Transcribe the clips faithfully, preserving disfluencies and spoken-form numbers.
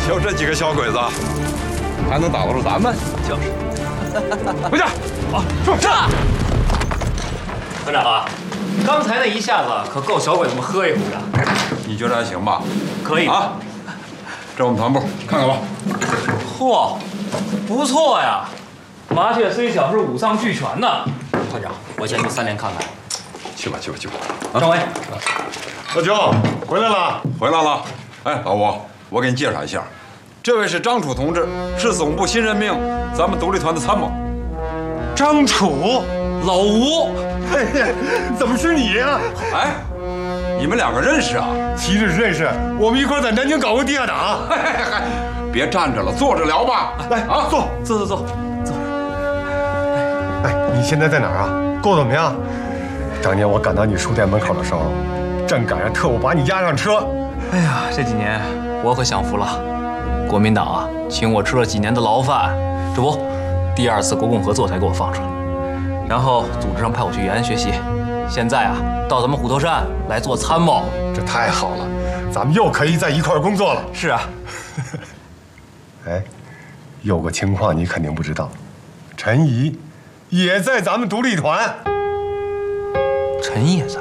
就这几个小鬼子，还能打得住咱们？ 就是。 回去。啊，住这。 团长啊，刚才那一下子可够小鬼子们喝一壶的。 你觉得还行吧？ 可以啊。这我们团部看看吧。 嚯，不错呀！麻雀虽小，是五脏俱全呢。团长，我先去三连看看。 去吧，去吧，去吧。 啊、张伟， 老九回来了， 回来了。哎，老吴，我给你介绍一下，这位是张楚同志，是总部新任命咱们独立团的参谋。 张楚， 老吴， 嘿，怎么是你呀？ 哎，你们两个认识啊？ 岂止认识，我们一块在南京搞过地下党。 别站着了，坐着聊吧。 来啊，坐坐坐坐坐。 哎，你现在在哪儿啊？过得怎么样？当年我赶到你书店门口的时候，正赶上特务把你押上车。 哎呀，这几年我可享福了，国民党啊，请我吃了几年的牢饭，这不，第二次国共合作才给我放出来，然后组织上派我去延安学习，现在啊，到咱们虎头山来做参谋， 这太好了，咱们又可以在一块儿工作了。 是啊。 哎，有个情况你肯定不知道，陈怡也在咱们独立团。 陈怡也在。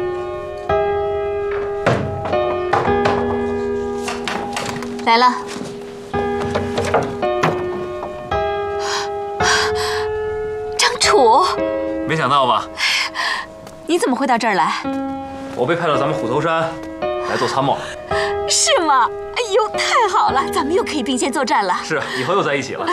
来了。张楚， 没想到吧？ 你怎么会到这儿来？ 我被派到咱们虎头山来做参谋。 是吗？哎呦，太好了，咱们又可以并肩作战了。 是，以后又在一起了。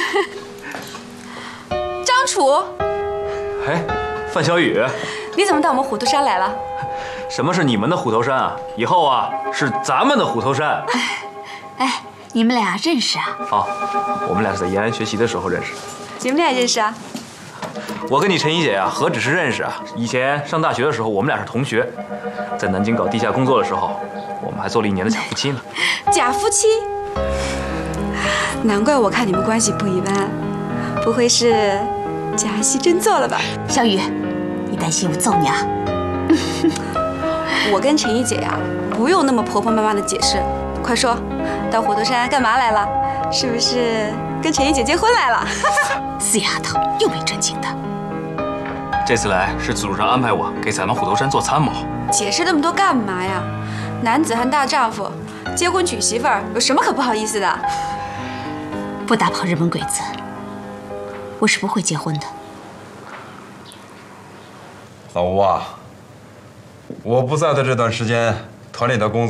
张楚， 哎，范小雨， 你怎么到我们虎头山来了？ 什么是你们的虎头山啊？以后啊是咱们的虎头山。 哎，你们俩认识啊？ 哦，我们俩是在延安学习的时候认识。 你们俩也认识啊？ 我跟你陈怡姐呀、啊，何止是认识啊？以前上大学的时候，我们俩是同学，在南京搞地下工作的时候，我们还做了一年的假夫妻呢。 假夫妻？难怪我看你们关系不一般，不会是假戏真做了吧？ 小雨，你担心我揍你啊？ 我跟陈怡姐呀、啊，不用那么婆婆妈妈的解释，快说，到虎头山干嘛来了？是不是跟陈怡姐结婚来了？ 死丫头，又没正经的。 这次来是组织上安排我给咱们虎头山做参谋。 解释那么多干嘛呀？男子汉大丈夫，结婚娶媳妇儿有什么可不好意思的？ 不打跑日本鬼子，我是不会结婚的。 老吴啊，我不在的这段时间，团里的工作